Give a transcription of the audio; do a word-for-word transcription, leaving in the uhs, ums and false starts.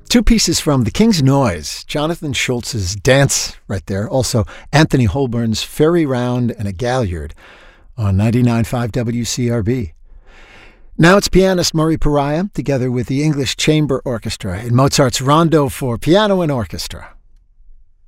Two pieces from The King's Noise, Jonathan Schultz's Dance right there. Also, Anthony Holborn's Ferry Round and a Galliard on ninety-nine point five W C R B. Now it's pianist Murray Pariah together with the English Chamber Orchestra in Mozart's Rondo for Piano and Orchestra.